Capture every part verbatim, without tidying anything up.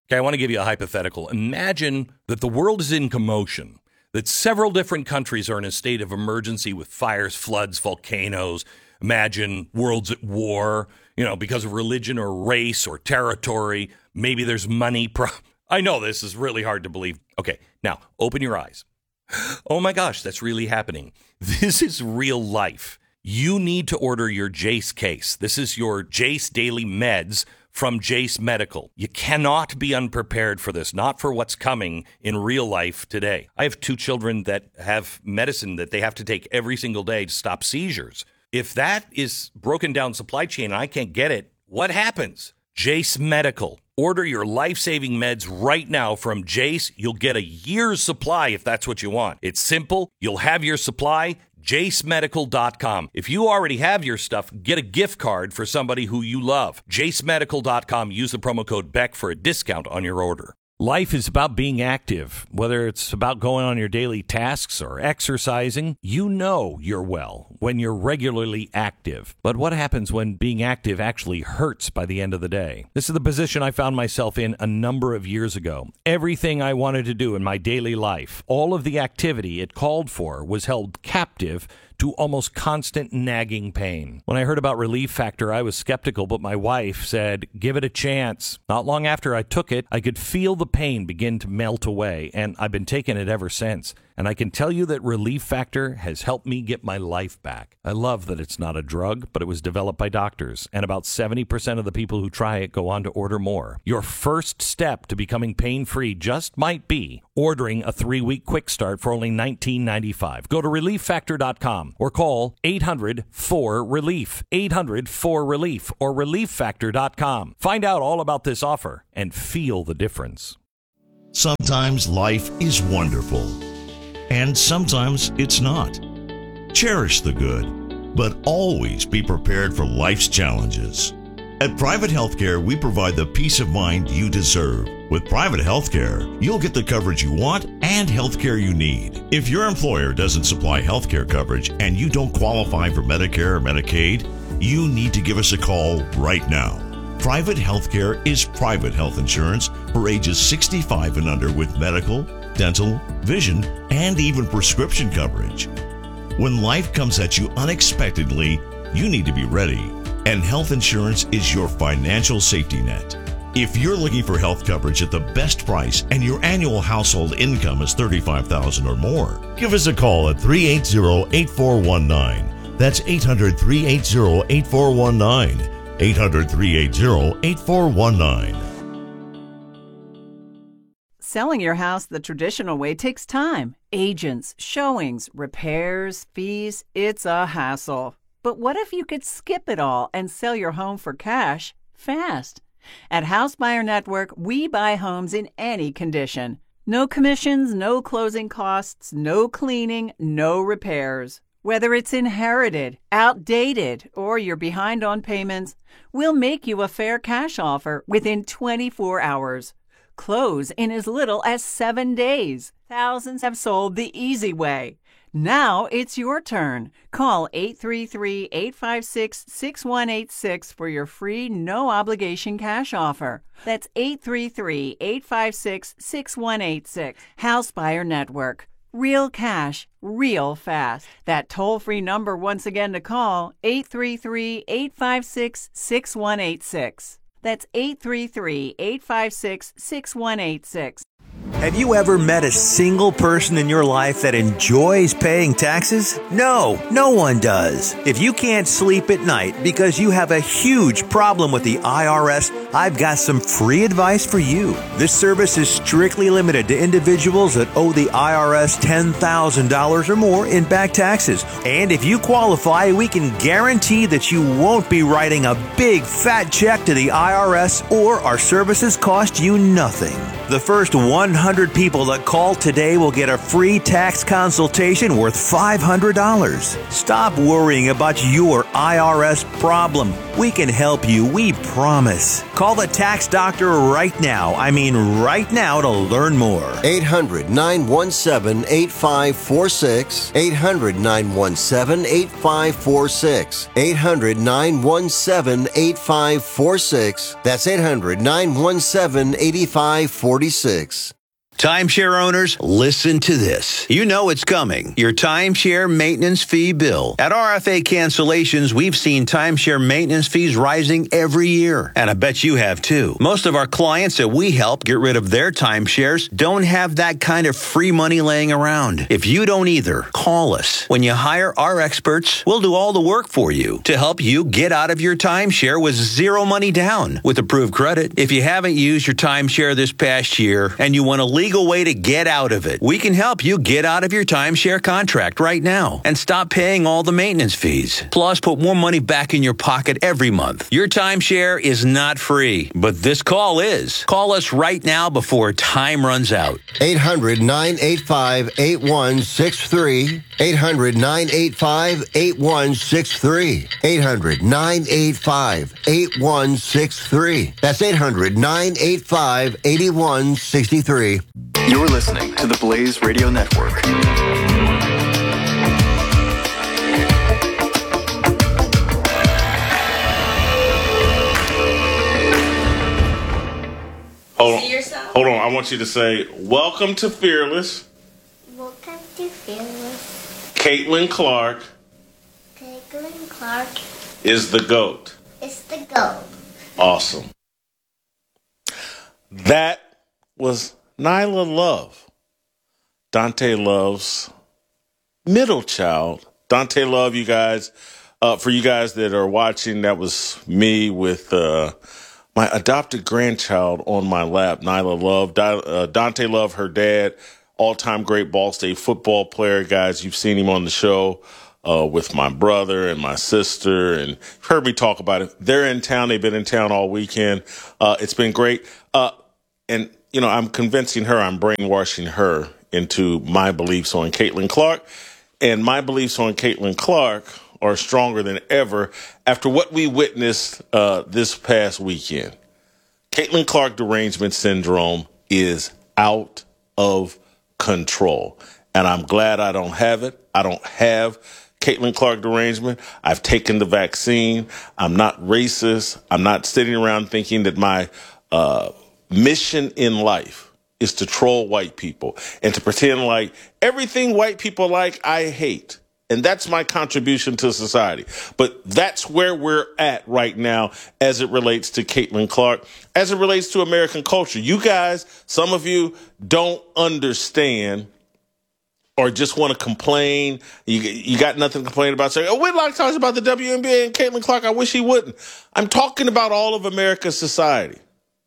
Okay, I want to give you a hypothetical. Imagine that the world is in commotion, that several different countries are in a state of emergency with fires, floods, volcanoes. Imagine world's at war, you know, because of religion or race or territory. Maybe there's money. Pro- I know this is really hard to believe. Okay, now open your eyes. Oh my gosh, that's really happening. This is real life. You need to order your Jase case. This is your Jase Daily Meds from Jase Medical. You cannot be unprepared for this, not for what's coming in real life today. I have two children that have medicine that they have to take every single day to stop seizures. If that is broken down supply chain and I can't get it, what happens? Jase Medical. Order your life-saving meds right now from Jase. You'll get a year's supply if that's what you want. It's simple. You'll have your supply. Jase Medical dot com. If you already have your stuff, get a gift card for somebody who you love. Jase Medical dot com. Use the promo code Beck for a discount on your order. Life is about being active, whether it's about going on your daily tasks or exercising. You know you're well when you're regularly active. But what happens when being active actually hurts by the end of the day? This is the position I found myself in a number of years ago. Everything I wanted to do in my daily life, all of the activity it called for, was held captive to almost constant nagging pain. When I heard about Relief Factor, I was skeptical, but my wife said, give it a chance. Not long after I took it, I could feel the pain begin to melt away, and I've been taking it ever since. And I can tell you that Relief Factor has helped me get my life back. I love that it's not a drug, but it was developed by doctors, and about seventy percent of the people who try it go on to order more. Your first step to becoming pain-free just might be ordering a three-week quick start for only nineteen ninety-five. Go to relief factor dot com or call eight hundred four relief, eight hundred four relief, or relief factor dot com. Find out all about this offer and feel the difference. Sometimes life is wonderful, and sometimes it's not. Cherish the good, but always be prepared for life's challenges. At Private Healthcare, we provide the peace of mind you deserve. With Private Healthcare, you'll get the coverage you want and healthcare you need. If your employer doesn't supply healthcare coverage and you don't qualify for Medicare or Medicaid, you need to give us a call right now. Private Healthcare is private health insurance for ages sixty-five and under with medical, dental, vision, and even prescription coverage. When life comes at you unexpectedly, you need to be ready, and health insurance is your financial safety net. If you're looking for health coverage at the best price and your annual household income is thirty-five thousand dollars or more, give us a call at three eight zero, eight four one nine. That's eight hundred, three eight zero, eight four one nine. eight hundred, three eight zero, eight four one nine. Selling your house the traditional way takes time. Agents, showings, repairs, fees. It's a hassle. But what if you could skip it all and sell your home for cash fast? At House Buyer Network, we buy homes in any condition. No commissions, no closing costs, no cleaning, no repairs. Whether it's inherited, outdated, or you're behind on payments, we'll make you a fair cash offer within twenty-four hours. Close in as little as seven days. Thousands have sold the easy way. Now it's your turn. Call eight three three, eight five six, six one eight six for your free no-obligation cash offer. That's eight three three, eight five six, six one eight six. House Buyer Network. Real cash, real fast. That toll-free number once again to call, eight three three, eight five six, six one eight six. That's eight three three, eight five six, six one eight six. Have you ever met a single person in your life that enjoys paying taxes? No, no one does. If you can't sleep at night because you have a huge problem with the I R S, I've got some free advice for you. This service is strictly limited to individuals that owe the I R S ten thousand dollars or more in back taxes. And if you qualify, we can guarantee that you won't be writing a big fat check to the I R S, or our services cost you nothing. The first one hundred people that call today will get a free tax consultation worth five hundred dollars. Stop worrying about your I R S problem. We can help you, we promise. Call the Tax Doctor right now. I mean right now to learn more. eight hundred, nine one seven, eight five four six. eight hundred, nine one seven, eight five four six. eight hundred, nine one seven, eight five four six. That's eight hundred, nine one seven, eight five four six. Timeshare owners, listen to this. You know it's coming. Your timeshare maintenance fee bill. At R F A Cancellations, we've seen timeshare maintenance fees rising every year. And I bet you have too. Most of our clients that we help get rid of their timeshares don't have that kind of free money laying around. If you don't either, call us. When you hire our experts, we'll do all the work for you to help you get out of your timeshare with zero money down with approved credit. If you haven't used your timeshare this past year and you want to leave legal way to get out of it. We can help you get out of your timeshare contract right now and stop paying all the maintenance fees. Plus, put more money back in your pocket every month. Your timeshare is not free, but this call is. Call us right now before time runs out. eight hundred, nine eight five, eight one six three. eight hundred, nine eight five, eight one six three. eight hundred, nine eight five, eight one six three. That's eight hundred, nine eight five, eight one six three. You're listening to the Blaze Radio Network. Hold on. Hold on. I want you to say, welcome to Fearless. Welcome to Fearless. Caitlin Clark. Caitlin Clark is the GOAT. Is the GOAT. Awesome. That was Nyla Love, Dante Love's middle child. Dante Love, you guys, uh, for you guys that are watching, that was me with uh, my adopted grandchild on my lap, Nyla Love. Di- uh, Dante Love, her dad, all-time great Ball State football player. Guys, you've seen him on the show uh, with my brother and my sister, and you've heard me talk about it. They're in town. They've been in town all weekend. Uh, it's been great. Uh, and You know, I'm convincing her, I'm brainwashing her into my beliefs on Caitlin Clark. And my beliefs on Caitlin Clark are stronger than ever after what we witnessed uh, this past weekend. Caitlin Clark derangement syndrome is out of control. And I'm glad I don't have it. I don't have Caitlin Clark derangement. I've taken the vaccine. I'm not racist. I'm not sitting around thinking that my uh mission in life is to troll white people and to pretend like everything white people like, I hate. And that's my contribution to society. But that's where we're at right now as it relates to Caitlin Clark, as it relates to American culture. You guys, some of you don't understand or just want to complain. You, you got nothing to complain about. Say, oh, Whitlock talks about the W N B A and Caitlin Clark. I wish he wouldn't. I'm talking about all of America's society.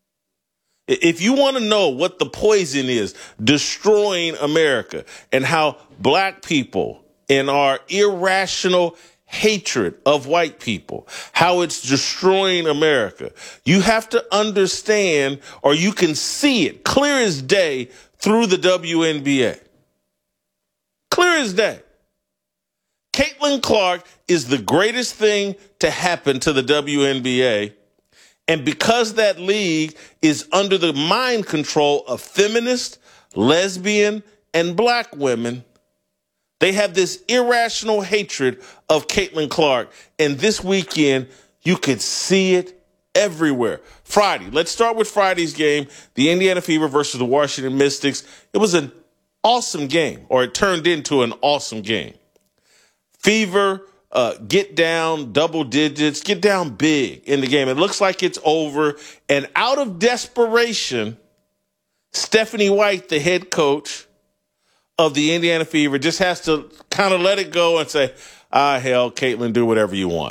If you want to know what the poison is destroying America and how black people and our irrational hatred of white people, how it's destroying America, you have to understand, or you can see it clear as day through the W N B A. Clear as day. Caitlin Clark is the greatest thing to happen to the W N B A. And because that league is under the mind control of feminist, lesbian, and black women, they have this irrational hatred of Caitlin Clark. And this weekend, you could see it everywhere. Friday, let's start with Friday's game, the Indiana Fever versus the Washington Mystics. It was an awesome game, or it turned into an awesome game. Fever Uh, get down double digits, get down big in the game. It looks like it's over. And out of desperation, Stephanie White, the head coach of the Indiana Fever, just has to kind of let it go and say, ah, hell, Caitlin, do whatever you want.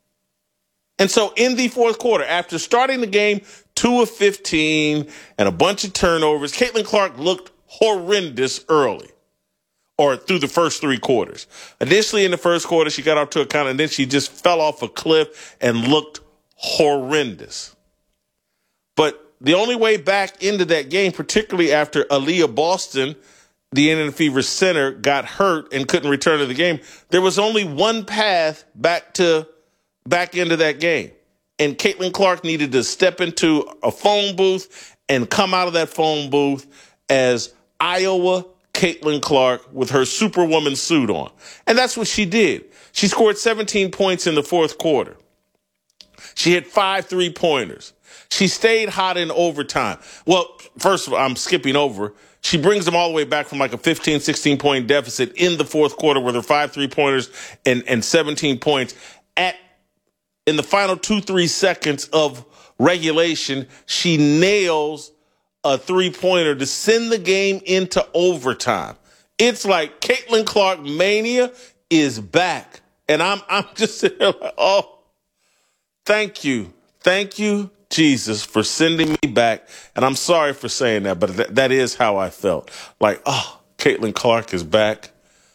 And so in the fourth quarter, after starting the game two of fifteen and a bunch of turnovers, Caitlin Clark looked horrendous early. Or through the first three quarters. Initially in the first quarter, she got off to a count, and then she just fell off a cliff and looked horrendous. But the only way back into that game, particularly after Aaliyah Boston, the Indiana Fever center, got hurt and couldn't return to the game, there was only one path back to back into that game. and Caitlin Clark needed to step into a phone booth and come out of that phone booth as Iowa Caitlin Clark with her Superwoman suit on. And that's what she did. She scored seventeen points in the fourth quarter. She hit five three-pointers. She stayed hot in overtime. Well, first of all, I'm skipping over. She brings them all the way back from like a fifteen, sixteen-point deficit in the fourth quarter with her five three-pointers and, and seventeen points. At in the final two, three seconds of regulation, she nails a three-pointer to send the game into overtime. It's like Caitlin Clark mania is back. And I'm I'm just sitting there like, oh, thank you. Thank you, Jesus, for sending me back. And I'm sorry for saying that, but th- that is how I felt. Like, oh, Caitlin Clark is back.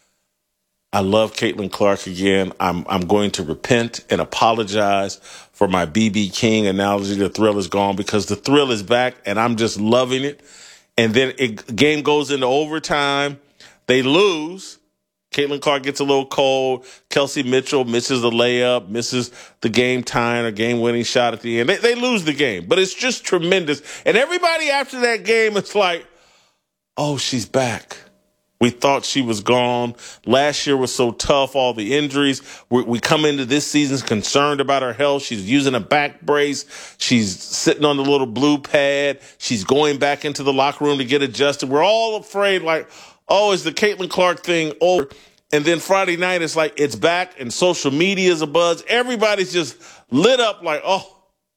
I love Caitlin Clark again. I'm I'm going to repent and apologize for my B B King analogy. The thrill is gone because the thrill is back, and I'm just loving it. And then it game goes into overtime. They lose. Caitlin Clark gets a little cold. Kelsey Mitchell misses the layup, misses the game tying or game winning shot at the end. They, they lose the game, but it's just tremendous. And everybody after that game, it's like, oh, she's back. We thought she was gone. Last year was so tough, all the injuries. We, we come into this season concerned about her health. She's using a back brace. She's sitting on the little blue pad. She's going back into the locker room to get adjusted. We're all afraid, like, oh, is the Caitlin Clark thing over? And then Friday night, it's like it's back and social media is abuzz. Everybody's just lit up like, oh,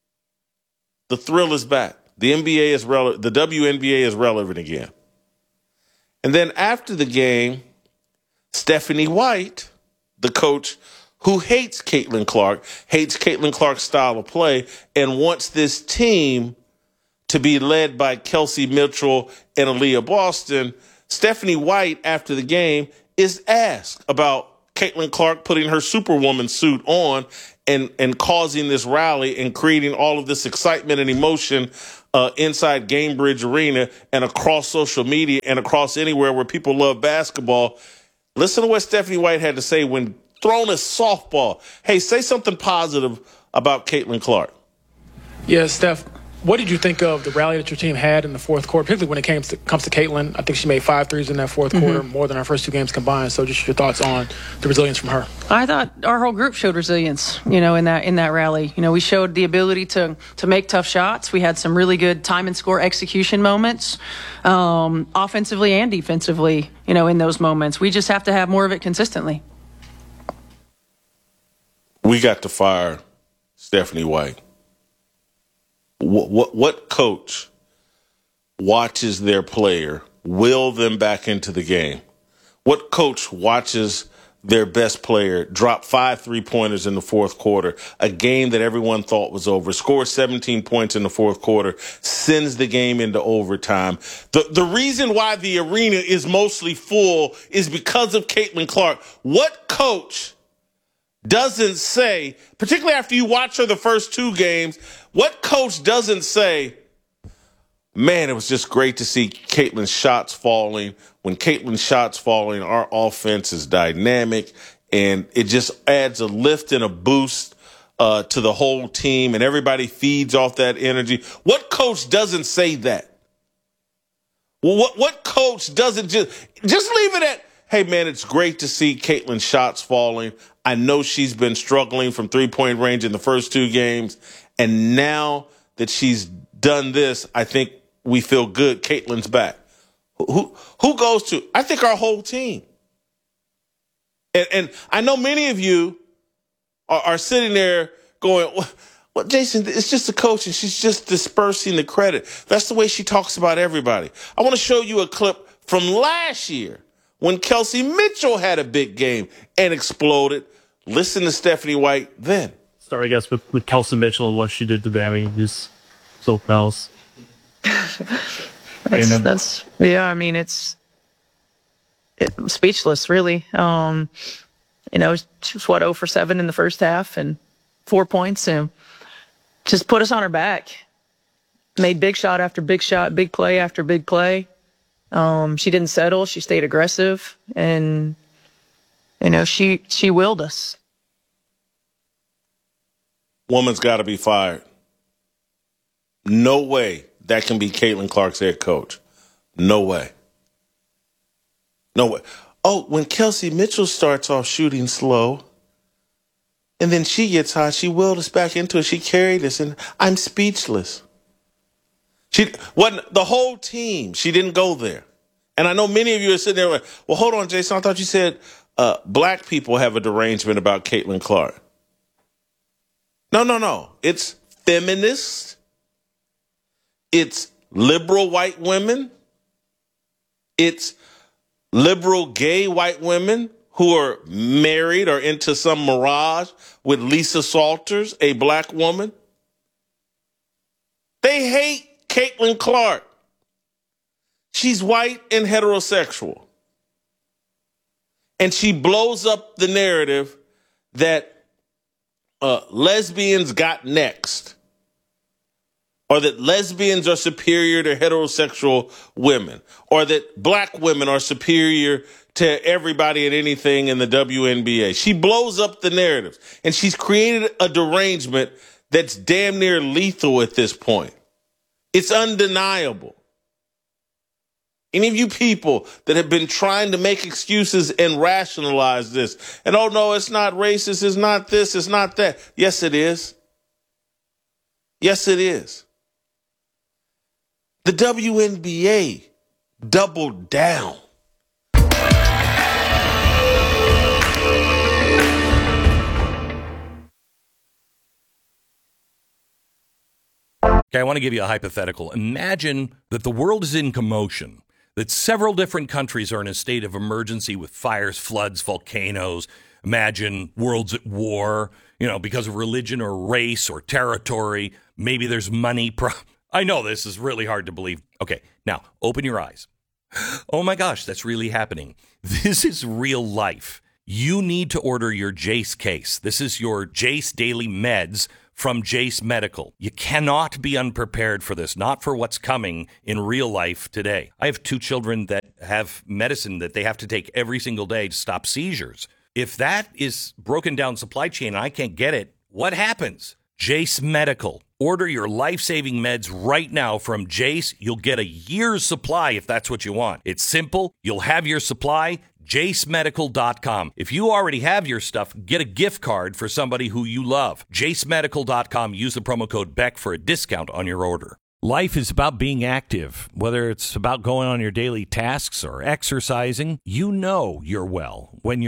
the thrill is back. The N B A is relevant. The W N B A is relevant again. And then after the game, Stephanie White, the coach who hates Caitlin Clark, hates Caitlin Clark's style of play, and wants this team to be led by Kelsey Mitchell and Aaliyah Boston, Stephanie White, after the game, is asked about Caitlin Clark putting her Superwoman suit on and, and causing this rally and creating all of this excitement and emotion Uh, inside Gainbridge Arena and across social media and across anywhere where people love basketball. Listen to what Stephanie White had to say when thrown a softball. Hey, say something positive about Caitlin Clark. Yeah, Steph, what did you think of the rally that your team had in the fourth quarter, particularly when it comes to, comes to Caitlin? I think she made five threes in that fourth mm-hmm. quarter, more than our first two games combined. So just your thoughts on the resilience from her. I thought our whole group showed resilience, you know, in that in that rally. You know, we showed the ability to to make tough shots. We had some really good time and score execution moments, um, offensively and defensively, you know, in those moments. We just have to have more of it consistently. We got to fire Stephanie White. What, what what coach watches their player will them back into the game? What coach watches their best player drop five three-pointers in the fourth quarter, a game that everyone thought was over, score seventeen points in the fourth quarter, sends the game into overtime? The, the reason why the arena is mostly full is because of Caitlin Clark. What coach doesn't say, particularly after you watch her the first two games, what coach doesn't say, man, it was just great to see Caitlin's shots falling. When Caitlin's shots falling, our offense is dynamic, and it just adds a lift and a boost uh, to the whole team, and everybody feeds off that energy. What coach doesn't say that? Well, what, what coach doesn't just, just leave it at, hey, man, it's great to see Caitlin's shots falling. I know she's been struggling from three-point range in the first two games, and now that she's done this, I think we feel good. Caitlin's back. Who who goes to? I think our whole team. And, and I know many of you are, are sitting there going, well, well, Jason, it's just a coach, and she's just dispersing the credit. That's the way she talks about everybody. I want to show you a clip from last year when Kelsey Mitchell had a big game and exploded. Listen to Stephanie White then. Start, I guess, with, with Kelsey Mitchell and what she did to Bammy. Just so else. that's, that's, yeah, I mean, it's it, speechless, really. Um, you know, she was, what, zero for seven in the first half and four points and just put us on her back. Made big shot after big shot, big play after big play. Um, she didn't settle. She stayed aggressive, and, you know, she she willed us. woman's got to be fired. No way that can be Caitlin Clark's head coach. No way. No way. Oh, when Kelsey Mitchell starts off shooting slow, and then she gets hot, she willed us back into it. She carried us, and I'm speechless. She wasn't the whole team. She didn't go there. And I know many of you are sitting there like, well, hold on, Jason. I thought you said uh, black people have a derangement about Caitlin Clark. No, no, no. It's feminist. It's liberal white women. It's liberal gay white women who are married or into some mirage with Lisa Salters, a black woman. They hate Caitlin Clark. She's white and heterosexual. And she blows up the narrative that uh, lesbians got next, or that lesbians are superior to heterosexual women, or that black women are superior to everybody and anything in the W N B A. She blows up the narrative, and she's created a derangement that's damn near lethal at this point. It's undeniable. Any of you people that have been trying to make excuses and rationalize this, and oh no, it's not racist, it's not this, it's not that. Yes, it is. Yes, it is. The W N B A doubled down. Okay, I want to give you a hypothetical. Imagine that the world is in commotion, that several different countries are in a state of emergency with fires, floods, volcanoes. Imagine worlds at war, you know, because of religion or race or territory. Maybe there's money. Pro- I know this is really hard to believe. Okay, now open your eyes. Oh my gosh, that's really happening. This is real life. You need to order your Jace case. This is your Jace Daily Meds from Jace Medical. You cannot be unprepared for this, not for what's coming in real life today. I have two children that have medicine that they have to take every single day to stop seizures. If that is broken down supply chain and I can't get it, what happens? Jace Medical. Order your life-saving meds right now from Jace. You'll get a year's supply if that's what you want. It's simple. You'll have your supply. jace medical dot com. If you already have your stuff, get a gift card for somebody who you love. jace medical dot com. Use the promo code Beck for a discount on your order. Life is about being active. Whether it's about going on your daily tasks or exercising, you know you're well when you're